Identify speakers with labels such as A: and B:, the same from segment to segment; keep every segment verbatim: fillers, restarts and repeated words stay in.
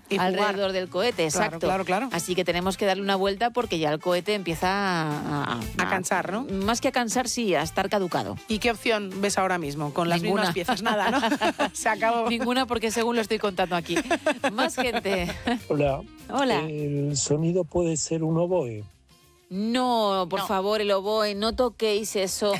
A: y
B: alrededor del cohete, exacto.
A: Claro, claro, claro.
B: Así que tenemos que darle una vuelta porque ya el cohete empieza a...
A: A, a cansar, ¿no?
B: Más que a cansar, sí, a estar caducado.
A: ¿Y qué opción ves ahora mismo? Con las
B: Ninguna.
A: mismas piezas, nada, ¿no? Se acabó.
B: Ninguna, porque según lo estoy contando aquí. Más gente.
C: Hola.
B: Hola.
C: El sonido puede ser un oboe.
B: No, por
A: No.
B: favor, el oboe, no toquéis eso.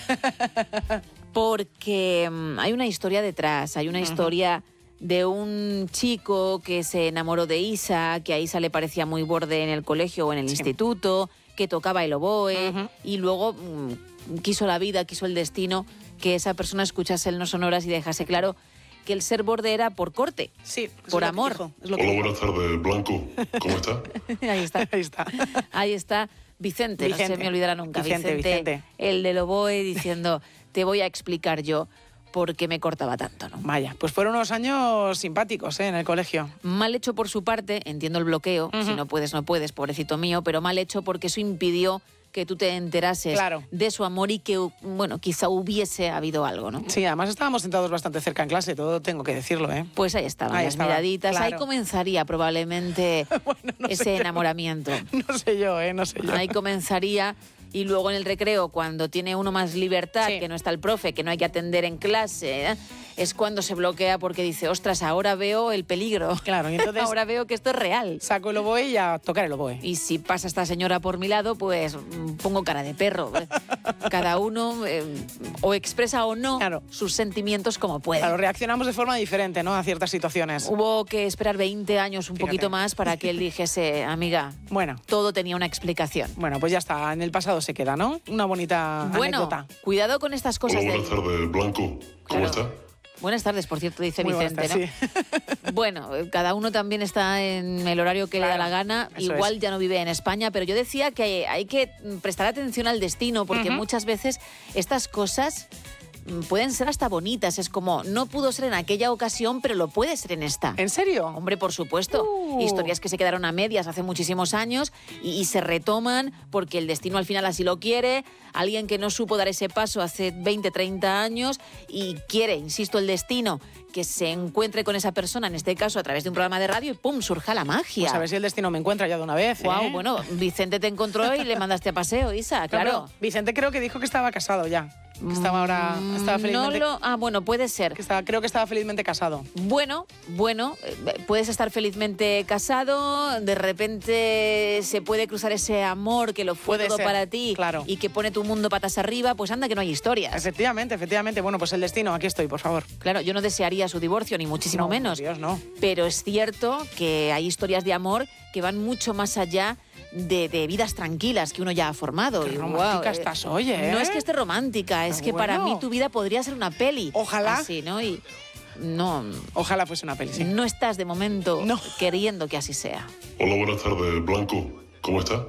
B: Porque um, hay una historia detrás, hay una uh-huh. historia de un chico que se enamoró de Isa, que a Isa le parecía muy borde en el colegio o en el sí. instituto, que tocaba el oboe uh-huh. y luego um, quiso la vida, quiso el destino que esa persona escuchase el No Sonoras y dejase claro que el ser borde era por corte,
A: sí,
B: por amor.
D: Hola, buenas tardes, Blanco. ¿Cómo está?
B: Ahí está.
A: Ahí está.
B: Ahí está Vicente,
A: Vicente,
B: no se me olvidará nunca.
A: Vicente,
B: Vicente,
A: Vicente.
B: el del oboe, diciendo, te voy a explicar yo por qué me cortaba tanto, ¿no?
A: Vaya, pues fueron unos años simpáticos, ¿eh? En el colegio.
B: Mal hecho por su parte, entiendo el bloqueo, uh-huh. si no puedes, no puedes, pobrecito mío, pero mal hecho porque eso impidió que tú te enterases
A: claro.
B: de su amor y que, bueno, quizá hubiese habido algo, ¿no?
A: Sí, además estábamos sentados bastante cerca en clase, todo tengo que decirlo, ¿eh?
B: Pues ahí estaban
A: ahí
B: las
A: estaba,
B: miraditas,
A: claro.
B: ahí comenzaría probablemente
A: bueno, no
B: ese enamoramiento.
A: Yo. No sé yo, ¿eh? No sé yo.
B: Ahí comenzaría... Y luego en el recreo, cuando tiene uno más libertad,
A: sí.
B: que no está el profe, que no hay que atender en clase, ¿eh? es cuando se bloquea porque dice, ostras, ahora veo el peligro.
A: Claro, y entonces...
B: ahora veo que esto es real.
A: Saco el oboe y a tocar el oboe.
B: Y si pasa esta señora por mi lado, pues pongo cara de perro. Cada uno eh, o expresa o no
A: claro.
B: sus sentimientos como puede.
A: Claro, reaccionamos de forma diferente, ¿no? A ciertas situaciones.
B: Hubo que esperar veinte años, un
A: Fíjate.
B: poquito más, para que él dijese, amiga,
A: bueno.
B: todo tenía una explicación.
A: Bueno, pues ya está, en el pasado se queda, ¿no? Una bonita
B: bueno,
A: anécdota.
B: Cuidado con estas cosas.
D: Hola, buenas
B: del...
D: tardes, Blanco. ¿Cómo
B: claro.
D: está?
B: Buenas tardes, por cierto, dice
A: Muy
B: Vicente,
A: tardes,
B: ¿no?
A: Sí.
B: Bueno, cada uno también está en el horario que
A: claro,
B: le da la gana. Igual
A: es.
B: ya no vive en España, pero yo decía que hay que prestar atención al destino, porque uh-huh. muchas veces estas cosas pueden ser hasta bonitas. Es como, no pudo ser en aquella ocasión, pero lo puede ser en esta.
A: ¿En serio?
B: Hombre, por supuesto.
A: Uh.
B: Historias que se quedaron a medias hace muchísimos años y, y se retoman porque el destino al final así lo quiere. Alguien que no supo dar ese paso hace veinte, treinta años y quiere, insisto, el destino que se encuentre con esa persona, en este caso a través de un programa de radio, y ¡pum!, surja la magia.
A: Pues a ver si el destino me encuentra ya de una vez,
B: Guau,
A: ¿eh?
B: bueno, Vicente te encontró y le mandaste a paseo, Isa, claro.
A: No, no, Vicente creo que dijo que estaba casado ya. Que estaba ahora... Estaba felizmente,
B: no lo, ah, bueno, puede ser.
A: Que estaba, creo que estaba felizmente casado.
B: Bueno, bueno, puedes estar felizmente casado, de repente se puede cruzar ese amor que lo fue
A: puede
B: todo
A: ser,
B: para ti
A: claro.
B: y que pone tu mundo patas arriba, pues anda que no hay historias.
A: Efectivamente, efectivamente. Bueno, pues el destino, aquí estoy, por favor.
B: Claro, yo no desearía su divorcio, ni muchísimo
A: no,
B: menos.
A: Dios, no.
B: Pero es cierto que hay historias de amor que van mucho más allá de, de vidas tranquilas que uno ya ha formado.
A: Qué
B: y,
A: romántica
B: wow,
A: estás hoy, ¿eh?
B: No es que esté romántica, es
A: Pero
B: que
A: bueno.
B: para mí tu vida podría ser una peli.
A: Ojalá.
B: Así, ¿no? Y no...
A: Ojalá fuese una peli, sí.
B: No estás de momento
A: no.
B: queriendo que así sea.
D: Hola, buenas tardes, Blanco. ¿Cómo está?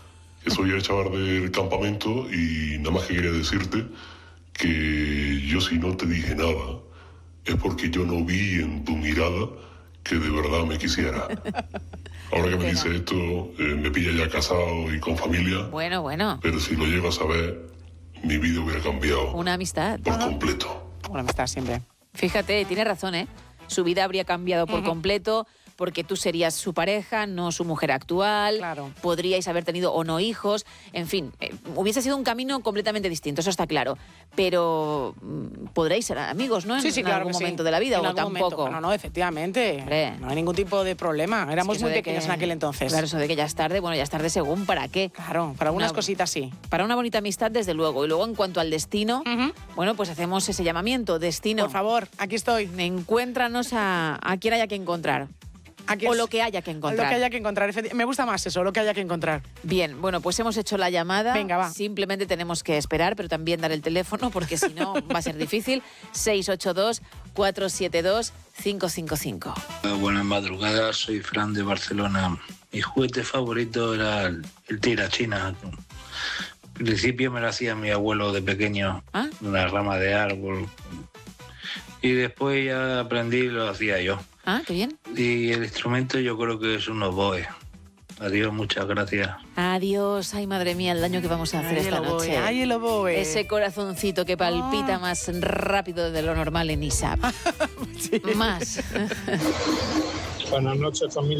D: Soy el chaval del campamento y nada más que quería decirte que yo si no te dije nada es porque yo no vi en tu mirada que de verdad me quisiera. Ahora que me dice esto, eh, me pilla ya casado y con familia.
B: Bueno, bueno.
D: Pero si lo llego a saber, mi vida hubiera cambiado.
B: Una amistad.
D: Por Ajá. completo.
A: Una amistad siempre.
B: Fíjate, tiene razón, ¿eh? Su vida habría cambiado por uh-huh. completo porque tú serías su pareja, no su mujer actual.
A: Claro.
B: Podríais haber tenido o no hijos. En fin, eh, hubiese sido un camino completamente distinto, eso está claro. Pero mm, podréis ser amigos, ¿no? En,
A: sí, sí,
B: en
A: claro
B: algún
A: que
B: momento
A: sí.
B: de la vida
A: en
B: o tampoco.
A: No, no, efectivamente.
B: Hombre.
A: No hay ningún tipo de problema. Éramos
B: es que
A: muy
B: de
A: pequeños
B: que,
A: en aquel entonces.
B: Claro, eso de que ya es tarde, bueno, ya es tarde según para qué.
A: Claro, para algunas
B: una,
A: cositas sí.
B: Para una bonita amistad, desde luego. Y luego, en cuanto al destino, uh-huh. bueno, pues hacemos ese llamamiento. Destino.
A: Por favor, aquí estoy.
B: Encuéntranos a, a quien haya que encontrar. O lo que haya que encontrar.
A: Lo que haya que encontrar. Me gusta más eso, lo que haya que encontrar.
B: Bien, bueno, pues hemos hecho la llamada.
A: Venga, va.
B: Simplemente tenemos que esperar, pero también dar el teléfono, porque si no va a ser difícil. seis ocho dos, cuatro siete dos, cinco cinco cinco.
E: Buenas madrugadas, soy Fran de Barcelona. Mi juguete favorito era el, el tirachina. Al principio me lo hacía mi abuelo de pequeño,
B: ¿Ah?
E: una rama de árbol. Y después ya aprendí y lo hacía yo.
B: Ah, qué bien.
E: Y el instrumento yo creo que es un oboe. Adiós, muchas gracias.
B: Adiós. Ay, madre mía, el daño que vamos a hacer
A: ay,
B: esta
A: el oboe,
B: noche.
A: Ay, el oboe.
B: Ese corazoncito que palpita oh. más rápido de lo normal en I S A P.
A: sí.
B: Más.
F: Buenas noches, familia.